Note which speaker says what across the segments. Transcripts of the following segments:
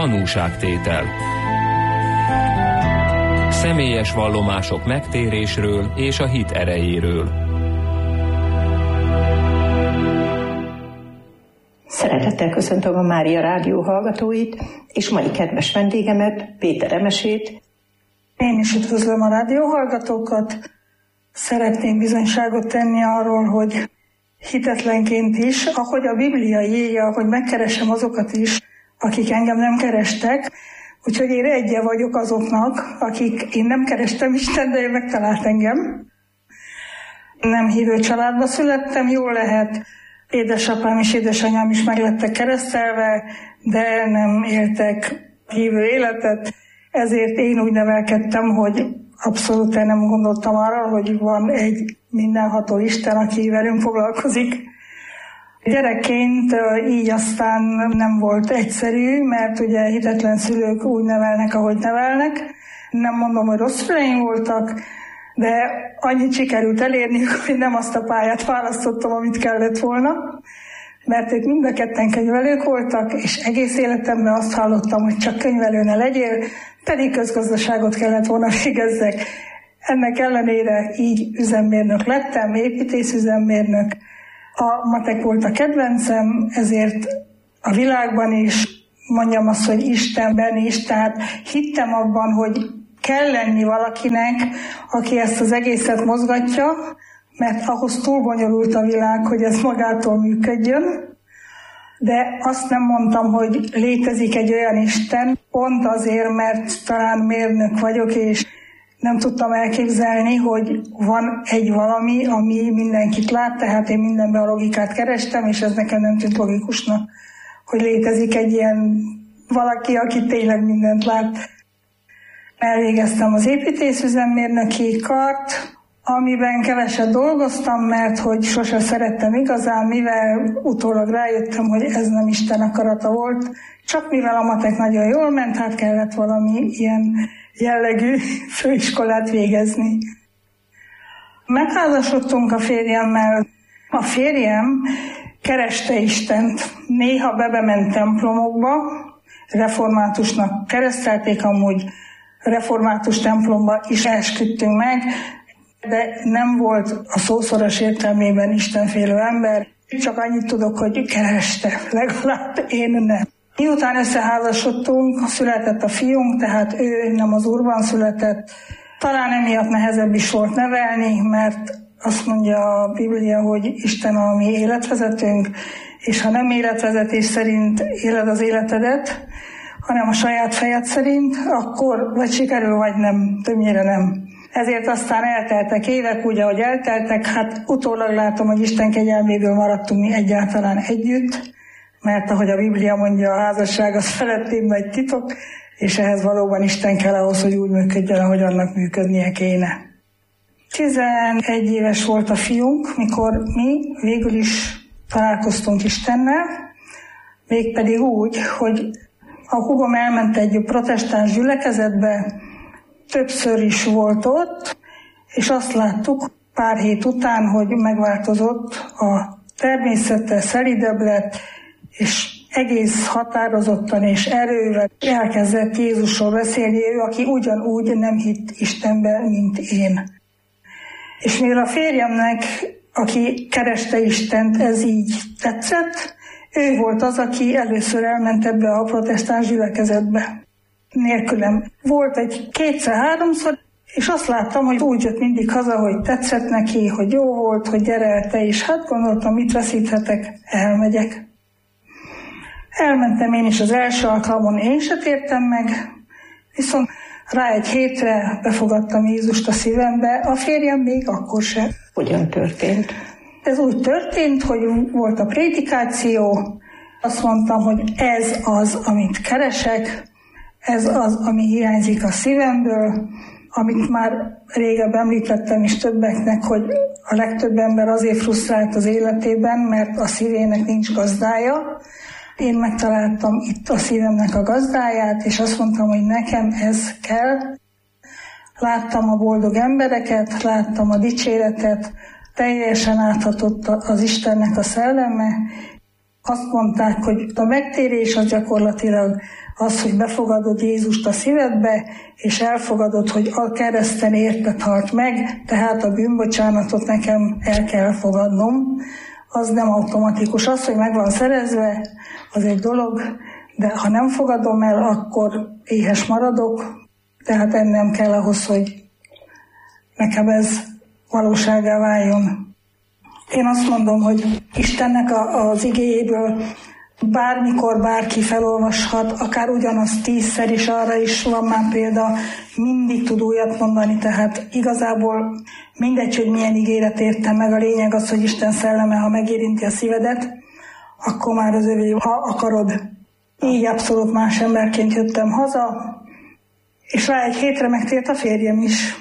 Speaker 1: Tanúságtétel. Személyes vallomások megtérésről és a hit erejéről.
Speaker 2: Szeretettel köszöntöm a Mária Rádió hallgatóit, és mai kedves vendégemet, Péter Emesét.
Speaker 3: Én is üdvözlöm a rádió hallgatókat. Szeretnék bizonyságot tenni arról, hogy hitetlenként is, ahogy a Biblia írja, hogy megkeresem azokat is, akik engem nem kerestek, úgyhogy én egye vagyok azoknak, akik én nem kerestem Isten, de ő megtalált engem. Nem hívő családba születtem, jól lehet, édesapám és édesanyám is meglettek keresztelve, de nem éltek hívő életet, ezért én úgy nevelkedtem, hogy abszolút nem gondoltam arra, hogy van egy mindenható Isten, aki velünk foglalkozik. Gyerekként így aztán nem volt egyszerű, mert ugye hitetlen szülők úgy nevelnek, ahogy nevelnek. Nem mondom, hogy rossz szüleim voltak, de annyit sikerült elérni, hogy nem azt a pályát választottam, amit kellett volna, mert ők mind a ketten könyvelők voltak, és egész életemben azt hallottam, hogy csak könyvelő ne legyél, pedig közgazdaságot kellett volna végezzek. Ennek ellenére így üzemmérnök lettem, építészüzemmérnök. A matek volt a kedvencem, ezért a világban is mondjam azt, hogy Istenben is, tehát hittem abban, hogy kell lenni valakinek, aki ezt az egészet mozgatja, mert ahhoz túl bonyolult a világ, hogy ez magától működjön. De azt nem mondtam, hogy létezik egy olyan Isten, pont azért, mert talán mérnök vagyok, és nem tudtam elképzelni, hogy van egy valami, ami mindenkit lát, tehát én mindenben a logikát kerestem, és ez nekem nem tűnt logikusnak, hogy létezik egy ilyen valaki, aki tényleg mindent lát. Elvégeztem az építészüzemmérnöki kart, amiben keveset dolgoztam, mert hogy sose szerettem igazán, mivel utólag rájöttem, hogy ez nem Isten akarata volt, csak mivel a matek nagyon jól ment, hát kellett valami ilyen jellegű főiskolát végezni. Megházasodtunk a férjemmel. A férjem kereste Istent. Néha bement templomokba, reformátusnak keresztelték, amúgy református templomba is esküdtünk meg, de nem volt a szószoros értelmében istenfélő ember. Csak annyit tudok, hogy kereste, legalább én nem. Miután összeházasodtunk, született a fiunk, tehát ő nem az Úrban született. Talán emiatt nehezebb is volt nevelni, mert azt mondja a Biblia, hogy Isten a mi életvezetőnk, és ha nem életvezetés szerint éled az életedet, hanem a saját fejed szerint, akkor vagy sikerül, vagy nem, többnyire nem. Ezért aztán elteltek évek, úgy, ahogy elteltek, hát utólag látom, hogy Isten kegyelméből maradtunk mi egyáltalán együtt, mert ahogy a Biblia mondja, a házasság az felettébb nagy titok, és ehhez valóban Isten kell ahhoz, hogy úgy működjön, ahogy annak működnie kéne. 11 éves volt a fiunk, mikor mi végül is találkoztunk Istennel, mégpedig úgy, hogy a húgom elment egy protestáns gyülekezetbe, többször is volt ott, és azt láttuk pár hét után, hogy megváltozott a természete, szelidebb lett, és egész határozottan és erővel elkezdett Jézusról beszélni, ő, aki ugyanúgy nem hitt Istenben, mint én. És mivel a férjemnek, aki kereste Istent, ez így tetszett, ő volt az, aki először elment ebbe a protestáns gyülekezetbe. Nélkülem. Volt egy kétszer-háromszor, és azt láttam, hogy úgy jött mindig haza, hogy tetszett neki, hogy jó volt, hogy gyere te is. Hát gondoltam, mit veszíthetek, elmegyek. Elmentem én is az első alkalmon, én se tértem meg, viszont rá egy hétre befogadtam Jézust a szívembe, a férjem még akkor se.
Speaker 2: Hogyan történt?
Speaker 3: Ez úgy történt, hogy volt a prédikáció, azt mondtam, hogy ez az, amit keresek, ez az, ami hiányzik a szívemből, amit már régebb említettem is többeknek, hogy a legtöbb ember azért frusztrált az életében, mert a szívének nincs gazdája. Én megtaláltam itt a szívemnek a gazdáját, és azt mondtam, hogy nekem ez kell. Láttam a boldog embereket, láttam a dicséretet, teljesen áthatott az Istennek a szelleme, Azt mondták, hogy a megtérés az gyakorlatilag az, hogy befogadod Jézust a szívedbe, és elfogadod, hogy a kereszten érted halt meg, tehát a bűnbocsánatot nekem el kell fogadnom. Az nem automatikus. Az, hogy meg van szerezve, az egy dolog, de ha nem fogadom el, akkor éhes maradok, tehát ennem kell ahhoz, hogy nekem ez valóságá váljon. Én azt mondom, hogy Istennek az igéjéből bármikor bárki felolvashat, akár ugyanazt 10-szer is, arra is van már példa, mindig tud újat mondani, tehát igazából mindegy, hogy milyen ígéret értem meg, a lényeg az, hogy Isten szelleme, ha megérinti a szívedet, akkor már az övé, ha akarod. Így abszolút más emberként jöttem haza, és rá egy hétre megtért a férjem is.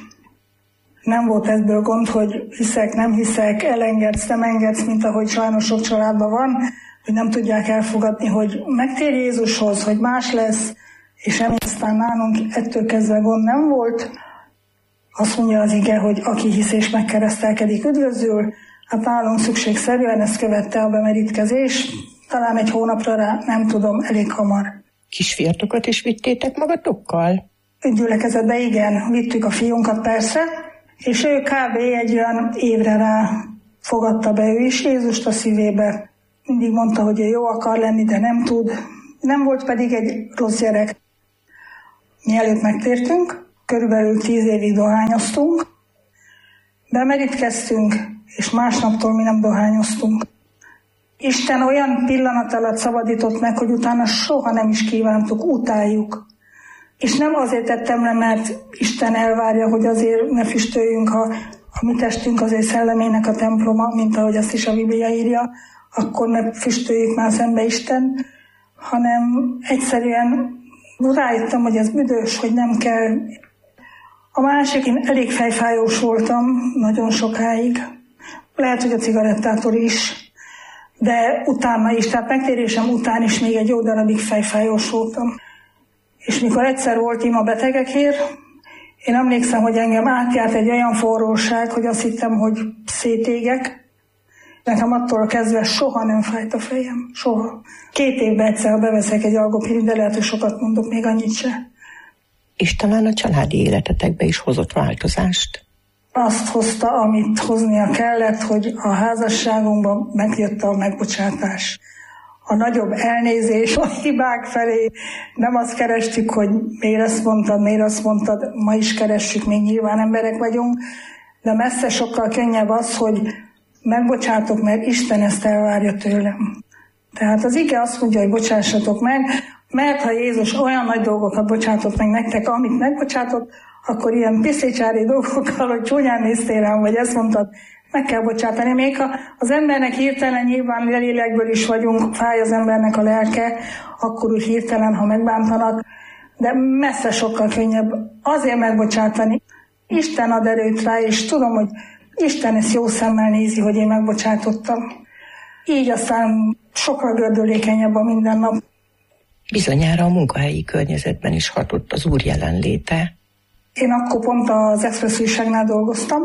Speaker 3: Nem volt ebből gond, hogy hiszek, nem hiszek, elengedsz, nem engedsz, mint ahogy sajnos sok családban van, hogy nem tudják elfogadni, hogy megtér Jézushoz, hogy más lesz, és aztán nálunk ettől kezdve gond nem volt. Azt mondja az ige, hogy aki hisz és megkeresztelkedik, üdvözül. Hát nálunk szükségszerűen ezt követte a bemerítkezés, talán egy hónapra rá, nem tudom, elég hamar.
Speaker 2: Kisfiatokat is vittétek magatokkal?
Speaker 3: Gyülekezetbe igen, vittük a fiunkat persze, és ő kb. Egy olyan évre rá fogadta be ő is Jézust a szívébe. Mindig mondta, hogy ő jó akar lenni, de nem tud. Nem volt pedig egy rossz gyerek. Mielőtt megtértünk, körülbelül 10 évig dohányoztunk, bemerítkeztünk, és másnaptól mi nem dohányoztunk. Isten olyan pillanat alatt szabadított meg, hogy utána soha nem is kívántuk, utáljuk. És nem azért tettem le, mert Isten elvárja, hogy azért ne füstöljünk, ha a mi testünk azért szellemének a temploma, mint ahogy azt is a Biblia írja, akkor ne füstöljük már szembe Isten, hanem egyszerűen rájöttem, hogy ez büdös, hogy nem kell. A másik, én elég fejfájós voltam nagyon sokáig, lehet, hogy a cigarettától is, de utána is, tehát megtérésem után is még egy jó darabig fejfájós voltam. És mikor egyszer volt ima betegekért, én emlékszem, hogy engem átjárt egy olyan forróság, hogy azt hittem, hogy szétégek. Nekem attól kezdve soha nem fájt a fejem. Soha. 2 évben egyszer, ha beveszek egy algopirin, de lehet, hogy sokat mondok, még annyit se.
Speaker 2: És talán a családi életetekbe is hozott változást?
Speaker 3: Azt hozta, amit hoznia kellett, hogy a házasságunkban megjött a megbocsátás. A nagyobb elnézés a hibák felé. Nem azt kerestük, hogy miért azt mondtad, ma is keressük, még nyilván emberek vagyunk, de messze sokkal könnyebb az, hogy megbocsátok, mert Isten ezt elvárja tőlem. Tehát az ige azt mondja, hogy bocsássatok meg, mert ha Jézus olyan nagy dolgokat bocsátott meg nektek, amit megbocsátott, akkor ilyen piszécsári dolgokkal, hogy csúnyán néztél rám, vagy ezt mondtad, meg kell bocsátani. Még ha az embernek hirtelen, nyilván lélekből is vagyunk, fáj az embernek a lelke, akkor úgy hirtelen, ha megbántanak, de messze sokkal könnyebb azért megbocsátani. Isten ad erőt rá, és tudom, hogy Isten ezt jó szemmel nézi, hogy én megbocsátottam. Így aztán sokkal gördülékenyebb a mindennap.
Speaker 2: Bizonyára a munkahelyi környezetben is hatott az Úr jelenléte.
Speaker 3: Én akkor pont az Express újságnál dolgoztam.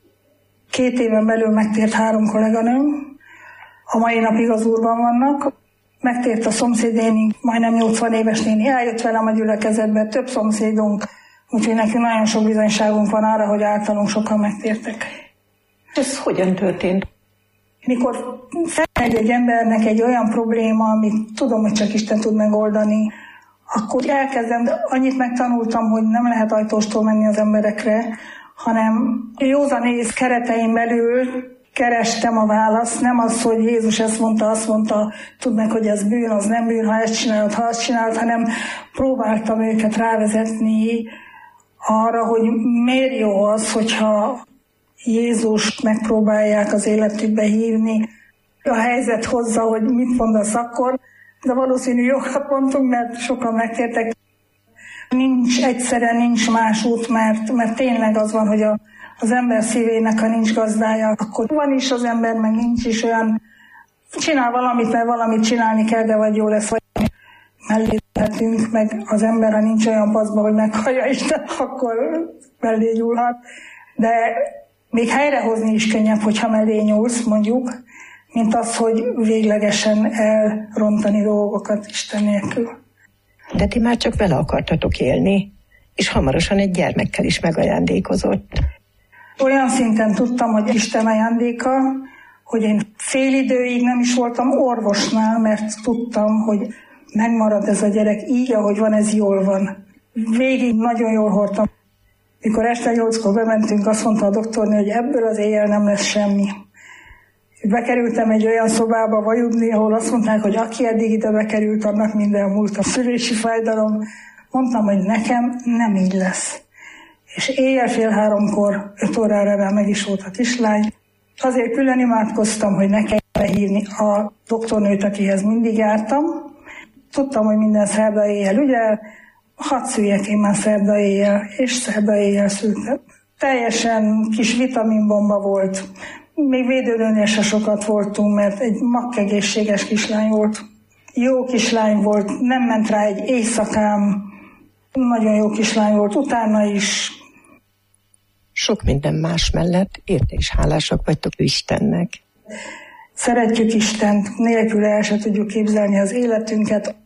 Speaker 3: 2 éven belül megtért 3 kolléganőm. A mai napig az Úrban vannak. Megtért a szomszédnénink, majdnem 80 éves néni, eljött velem a gyülekezetbe, több szomszédunk. Úgyhogy nekünk nagyon sok bizonyságunk van arra, hogy általunk sokan megtértek.
Speaker 2: Ez hogyan történt?
Speaker 3: Mikor felmegy egy embernek egy olyan probléma, amit tudom, hogy csak Isten tud megoldani, akkor elkezdem, de annyit megtanultam, hogy nem lehet ajtóstól menni az emberekre, hanem józanész keretein belül kerestem a választ, nem az, hogy Jézus ezt mondta, azt mondta, tudd meg, hogy ez bűn, az nem bűn, ha ezt csinálod, ha azt csinálod, hanem próbáltam őket rávezetni arra, hogy miért jó az, hogyha Jézust megpróbálják az életükbe hívni. A helyzet hozza, hogy mit mondasz akkor, de valószínű jókat mondtunk, mert sokan megtértek. Nincs más út, mert tényleg az van, hogy az ember szívének, ha nincs gazdája, akkor van is az ember, meg nincs is olyan, csinál valamit, mert valamit csinálni kell, de vagy jó lesz, vagy mellé lehetünk, meg az ember, ha nincs olyan paszba, hogy meghallja Isten, akkor mellé nyúlhat. De még helyrehozni is könnyebb, hogyha mellé nyúlsz, mondjuk, mint az, hogy véglegesen elrontani dolgokat Isten nélkül.
Speaker 2: De ti már csak vele akartatok élni, és hamarosan egy gyermekkel is megajándékozott.
Speaker 3: Olyan szinten tudtam, hogy Isten ajándéka, hogy én fél időig nem is voltam orvosnál, mert tudtam, hogy megmarad ez a gyerek így, ahogy van, ez jól van. Végig nagyon jól hordtam. Mikor este 8-kor bementünk, azt mondta a doktornő, hogy ebből az éjjel nem lesz semmi. Bekerültem egy olyan szobába vajudni, ahol azt mondták, hogy aki eddig ide bekerült, annak minden múlt a szülési fájdalom. Mondtam, hogy nekem nem így lesz. És éjjel 2:30, 5 órára rá meg is volt a kislány. Azért külön imádkoztam, hogy ne kelljen behívni a doktornőt, akihez mindig jártam. Tudtam, hogy minden szerda éjjel ügyel, hadd szüljek én már szerda éjjel, és szerda éjjel szültem. Teljesen kis vitaminbomba volt. Még védőnőnél se sokat voltunk, mert egy makkegészséges kislány volt. Jó kislány volt, nem ment rá egy éjszakám. Nagyon jó kislány volt, utána is.
Speaker 2: Sok minden más mellett érte és hálásak vagytok Istennek.
Speaker 3: Szeretjük Istent, nélkül el se tudjuk képzelni az életünket.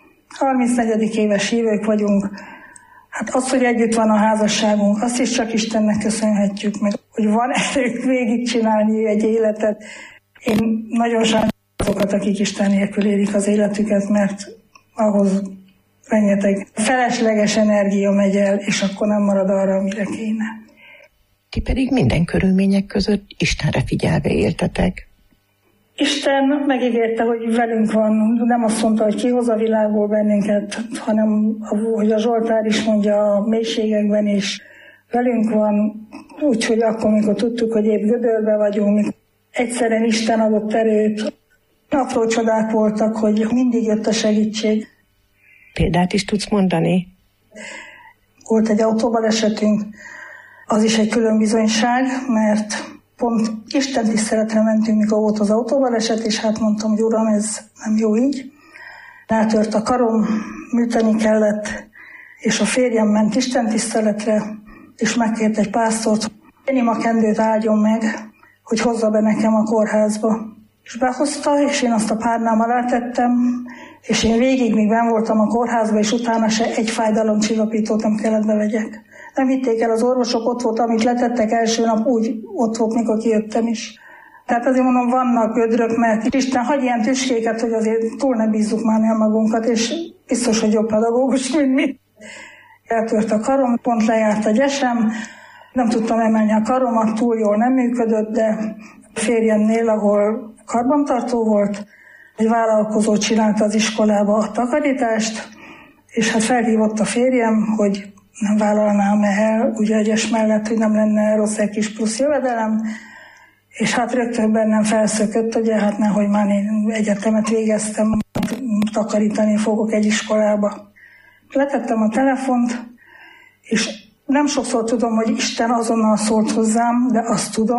Speaker 3: 34. éves hívők vagyunk. Hát az, hogy együtt van a házasságunk, azt is csak Istennek köszönhetjük meg, hogy van erők végigcsinálni egy életet. Én nagyon sajnálom azokat, akik Isten nélkül élik az életüket, mert ahhoz rengeteg felesleges energia megy el, és akkor nem marad arra, amire kéne.
Speaker 2: Ti pedig minden körülmények között Istenre figyelve éltetek.
Speaker 3: Isten megígérte, hogy velünk van, nem azt mondta, hogy kihoz a világból bennünket, hanem hogy a Zsoltár is mondja, a mélységekben is velünk van, úgyhogy akkor, amikor tudtuk, hogy épp gödörbe vagyunk, egyszerűen Isten adott erőt, apró csodák voltak, hogy mindig jött a segítség.
Speaker 2: Példát is tudsz mondani?
Speaker 3: Volt egy autóbalesetünk, az is egy külön bizonyság, mert pont Isten tiszteletre mentünk, mikor volt az autóbaleset, és hát mondtam, hogy Uram, ez nem jó így. Rátört a karom, műteni kellett, és a férjem ment Isten tiszteletre, és megkért egy pásztort, hogy én a kendőt áldjon meg, hogy hozza be nekem a kórházba. És behozta, és én azt a párnám alá tettem, és én végig, míg benn voltam a kórházba, és utána se egy fájdalomcsillapítót nem kellett bevegyek. Nem hitték el, az orvosok, ott volt, amit letettek első nap, úgy ott volt, mikor kijöttem is. Tehát azért mondom, vannak gödrök, mert Isten hagy ilyen tüskéket, hogy azért túl ne bízzuk már el magunkat, és biztos, hogy jobb pedagógus, mint mi. Eltört a karom, pont lejárt a gyesem, nem tudtam emelni a karomat, túl jól nem működött, de a férjemnél, ahol karbantartó volt, egy vállalkozó csinálta az iskolába a takarítást, és hát felhívott a férjem, hogy nem vállalnám el, ugye egyes mellett, hogy nem lenne rossz egy kis plusz jövedelem, és hát rögtön bennem felszökött, ugye hát nehogy már én egyetemet végeztem, takarítani fogok egy iskolába. Letettem a telefont, és nem sokszor tudom, hogy Isten azonnal szólt hozzám, de azt tudom,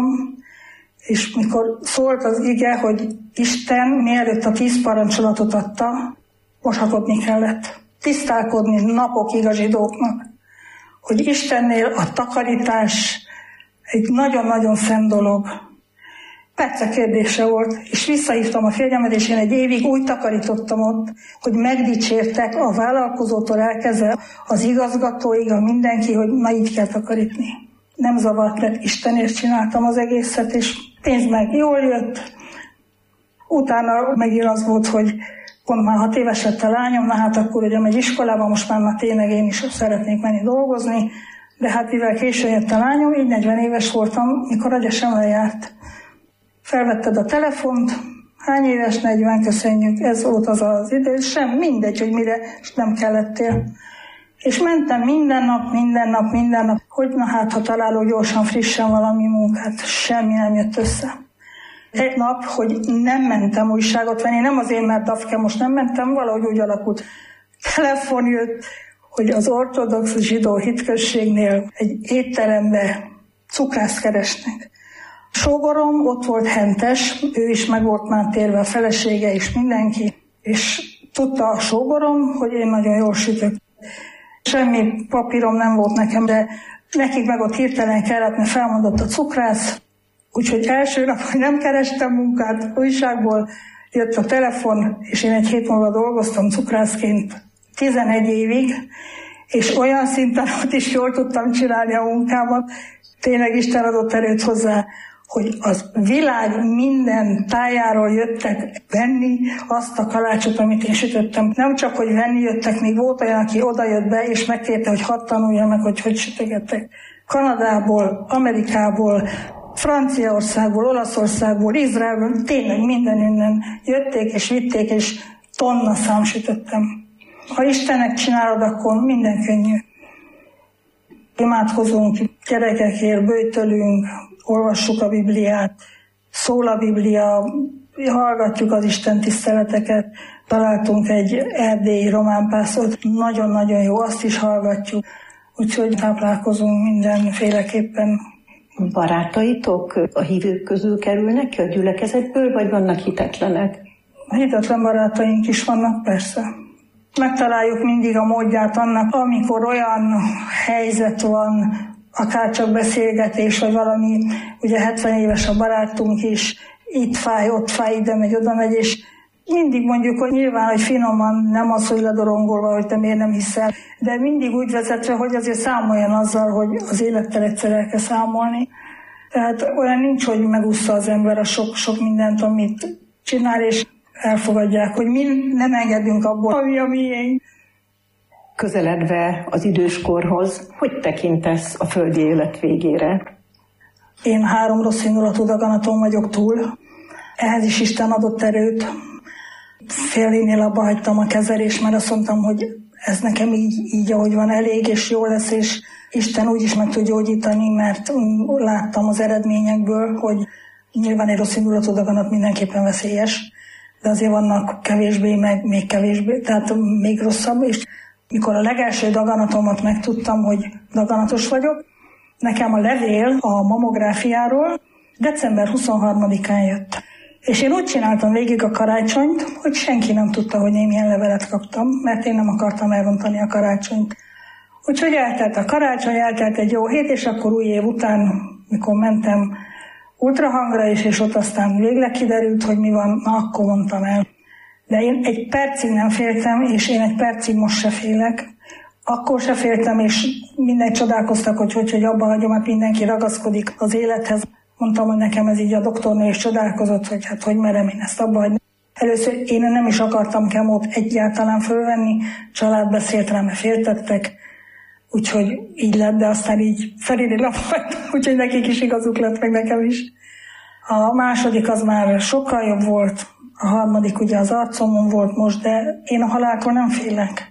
Speaker 3: és mikor szólt az ige, hogy Isten mielőtt a 10 parancsolatot adta, mosakodni kellett. Tisztálkodni napokig a zsidóknak. Hogy Istennél a takarítás egy nagyon-nagyon szent dolog. Persze kérdése volt, és visszahívtam a férjemet, és én egy évig úgy takarítottam ott, hogy megdicsértek a vállalkozótól elkezdve az igazgatóig, a mindenki, hogy na így kell takarítni. Nem zavart, mert Istenért csináltam az egészet, és pénz meg jól jött. Utána megint az volt, hogy pont már 6 éves lett a lányom, na hát akkor ugye megy iskolába, most már tényleg én is szeretnék menni dolgozni, de hát mivel későn jött a lányom, így 40 éves voltam, mikor a gyesem lejárt. Felvetted a telefont, hány éves, 40, köszönjük, ez volt az az idő, sem mindegy, hogy mire, és nem kellettél. És mentem minden nap, hogy na hát, ha találok gyorsan, frissen valami munkát, semmi nem jött össze. Egy nap, hogy nem mentem újságot venni, nem azért, mert Dafke most nem mentem, valahogy úgy alakult. Telefon jött, hogy az ortodox zsidó hitközségnél egy étterembe cukrászt keresnek. Sógorom ott volt hentes, ő is meg volt már térve, a felesége és mindenki, és tudta a sógorom, hogy én nagyon jól sütök. Semmi papírom nem volt nekem, de nekik meg ott hirtelen kellett, mert felmondott a cukrász, Úgyhogy első nap, hogy nem kerestem munkát, újságból jött a telefon, és én egy hét múlva dolgoztam cukrászként 11 évig, és olyan szinten ott is jól tudtam csinálni a munkámat, tényleg Isten adott erőt hozzá, hogy az világ minden tájáról jöttek venni azt a kalácsot, amit én sütöttem. Nem csak, hogy venni jöttek, még volt olyan, aki oda jött be, és megkérte, hogy hadd tanulja meg, hogy sütögettek. Kanadából, Amerikából, Franciaországból, Olaszországból, Izraelből, tényleg minden jötték és vitték, és tonna szám sütöttem. Ha Istennek csinálod, akkor minden könnyű. Imádkozunk gyerekekért, böjtölünk, olvassuk a Bibliát, szól a Biblia, hallgatjuk az Isten tiszteleteket, találtunk egy erdélyi románpászort, nagyon-nagyon jó, azt is hallgatjuk, úgyhogy táplálkozunk mindenféleképpen.
Speaker 2: Barátaitok a hívők közül kerülnek ki a gyülekezetből, vagy vannak hitetlenek?
Speaker 3: A hitetlen barátaink is vannak, persze. Megtaláljuk mindig a módját annak, amikor olyan helyzet van, akár csak beszélgetés, vagy valami, ugye 70 éves a barátunk is, itt fáj, ott fáj, ide megy, oda megy, és mindig mondjuk, hogy nyilván, hogy finoman, nem az, hogy ledorongolva, hogy te miért nem hiszel, de mindig úgy vezetve, hogy azért számoljon azzal, hogy az élettel egyszer el kell számolni. Tehát olyan nincs, hogy megúszza az ember a sok mindent, amit csinál, és elfogadják, hogy mi nem engedünk abból, ami a miénk.
Speaker 2: Közeledve az időskorhoz, hogy tekintesz a földi élet végére?
Speaker 3: Én 3 rosszindulatú daganaton vagyok túl. Ehhez is Isten adott erőt. Fél évnél abba hagytam a kezelést, mert azt mondtam, hogy ez nekem így ahogy van, elég és jó lesz, és Isten úgy is meg tud gyógyítani, mert láttam az eredményekből, hogy nyilván egy rosszindulatú daganat mindenképpen veszélyes, de azért vannak kevésbé, meg még kevésbé, tehát még rosszabb, és mikor a legelső daganatomat megtudtam, hogy daganatos vagyok, nekem a levél a mamográfiáról december 23-án jött. És én úgy csináltam végig a karácsonyt, hogy senki nem tudta, hogy én milyen levelet kaptam, mert én nem akartam elrontani a karácsonyt. Úgyhogy eltelt a karácsony, eltelt egy jó hét, és akkor új év után, mikor mentem ultrahangra is, és ott aztán végleg kiderült, hogy mi van, na akkor mondtam el. De én egy percig nem féltem, és én egy percig most se félek. Akkor se féltem, és mindenki csodálkoztak, hogy abba hagyom, hát mindenki ragaszkodik az élethez. Mondtam, hogy nekem ez így a doktornő is csodálkozott, hogy hát hogy merem én ezt abba hagyni. Először én nem is akartam kemót egyáltalán fölvenni, család beszélt rá, mert féltettek, úgyhogy így lett, de aztán így Feridi laphagytam, úgyhogy nekik is igazuk lett, meg nekem is. A második az már sokkal jobb volt, a harmadik ugye az arcomon volt most, de én a haláltól nem félek.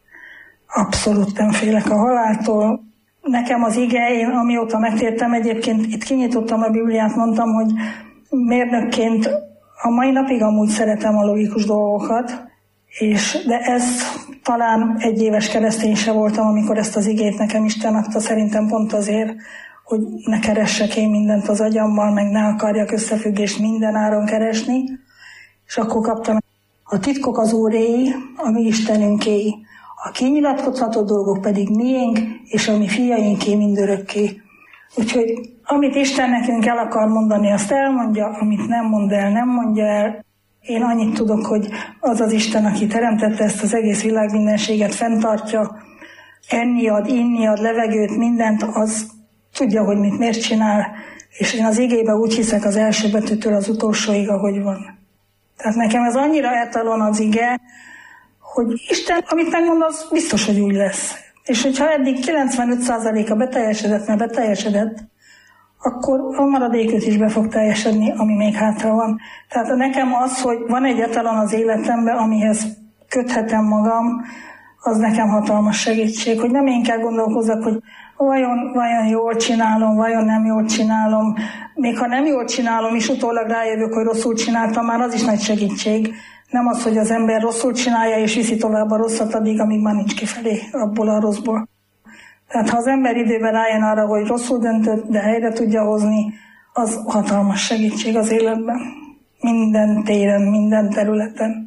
Speaker 3: Abszolút nem félek a haláltól. Nekem az ige, én amióta megtértem, egyébként itt kinyitottam a Bibliát, mondtam, hogy mérnökként a mai napig amúgy szeretem a logikus dolgokat, de ez talán 1 éves keresztény se voltam, amikor ezt az igét nekem Isten adta, szerintem pont azért, hogy ne keressek én mindent az agyammal, meg ne akarjak összefüggést minden áron keresni, és akkor kaptam: a titkok az Úréi, a mi Istenünkéi, a kinyilatkozható dolgok pedig miénk, és a mi fiainké mindörökké. Úgyhogy amit Isten nekünk el akar mondani, azt elmondja, amit nem mond el, nem mondja el. Én annyit tudok, hogy az az Isten, aki teremtette ezt az egész világmindenséget, fenntartja, enni ad, inni ad, levegőt, mindent, az tudja, hogy mit miért csinál, és én az igébe úgy hiszek az első betűtől az utolsóig, ahogy van. Tehát nekem ez annyira etalon az ige, hogy Isten, amit megmond, az biztos, hogy úgy lesz. És hogyha eddig 95%-a beteljesedett, mert beteljesedett, akkor a maradékot is be fog teljesedni, ami még hátra van. Tehát nekem az, hogy van egy etalon az életemben, amihez köthetem magam, az nekem hatalmas segítség, hogy nem én kell gondolkozzak, hogy vajon jól csinálom, vajon nem jól csinálom. Még ha nem jól csinálom, és utólag rájövök, hogy rosszul csináltam, már az is nagy segítség. Nem az, hogy az ember rosszul csinálja, és viszi tovább a rosszat addig, amíg már nincs kifelé abból a rosszból. Tehát ha az ember időben rájön arra, hogy rosszul döntött, de helyre tudja hozni, az hatalmas segítség az életben. Minden téren, minden területen.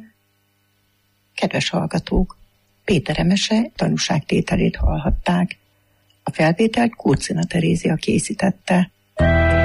Speaker 4: Kedves hallgatók, Péter Emese tanúságtételét hallhatták. A felvételt Kurcina Terézia készítette.